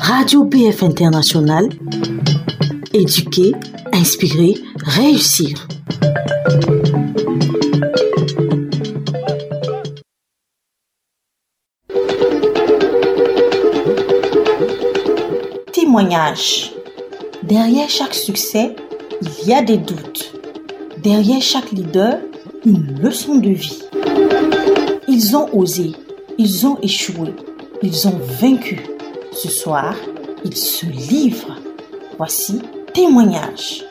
Radio BF International, éduquer, inspirer, réussir. Témoignage. Derrière chaque succès, il y a des doutes. Derrière chaque leader, une leçon de vie. Ils ont osé, ils ont échoué, ils ont vaincu. Ce soir, ils se livrent. Voici Témoignage.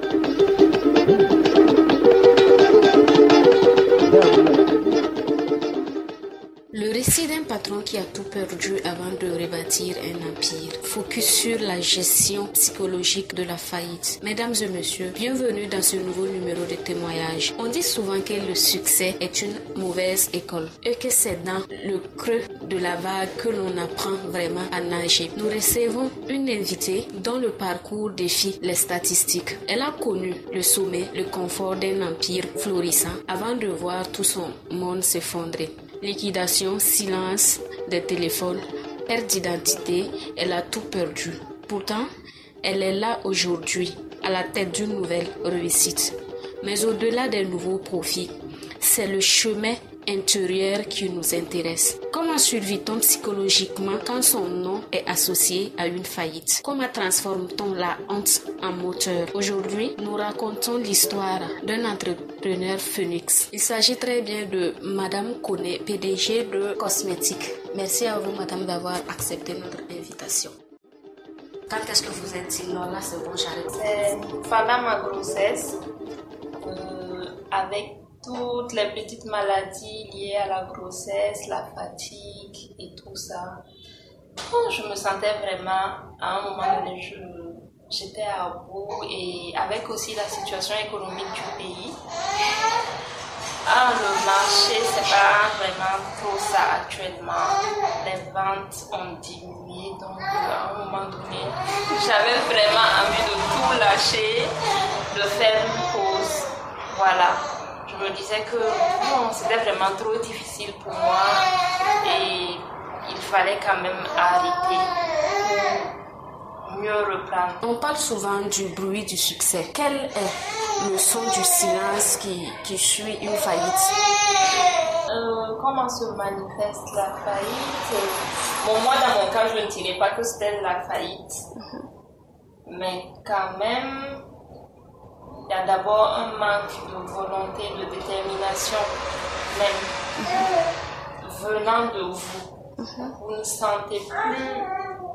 Le récit d'un patron qui a tout perdu avant de rebâtir un empire. Focus sur la gestion psychologique de la faillite. Mesdames et messieurs, bienvenue dans ce nouveau numéro de témoignage. On dit souvent que le succès est une mauvaise école et que c'est dans le creux de la vague que l'on apprend vraiment à nager. Nous recevons une invitée dont le parcours défie les statistiques. Elle a connu le sommet, le confort d'un empire florissant avant de voir tout son monde s'effondrer. Liquidation, silence des téléphones, perte d'identité, elle a tout perdu. Pourtant, elle est là aujourd'hui, à la tête d'une nouvelle réussite. Mais au-delà des nouveaux profits, c'est le chemin intérieur qui nous intéresse. Comment survit-on psychologiquement quand son nom est associé à une faillite? Comment transforme-t-on la honte en moteur? Aujourd'hui, nous racontons l'histoire d'un entrepreneur phénix. Il s'agit très bien de Madame Koné, PDG de Cosmétiques. Merci à vous, Madame, d'avoir accepté notre invitation. Quand est-ce que vous êtes dit non, là c'est bon, j'arrête? C'est pendant ma grossesse, avec toutes les petites maladies liées à la grossesse, la fatigue et tout ça. Je me sentais vraiment, à un moment donné, j'étais à bout, et avec aussi la situation économique du pays. Le marché, c'est pas vraiment trop ça actuellement. Les ventes ont diminué, donc à un moment donné, j'avais vraiment envie de tout lâcher, de faire une pause. Voilà. Je me disais que c'était vraiment trop difficile pour moi et il fallait quand même arrêter pour mieux reprendre. On parle souvent du bruit du succès. Quel est le son du silence qui suit une faillite? Comment se manifeste la faillite? Moi, dans mon cas, je ne dirais pas que c'était de la faillite. Mais quand même, il y a d'abord un manque de volonté, de détermination, même venant de vous. Vous ne sentez plus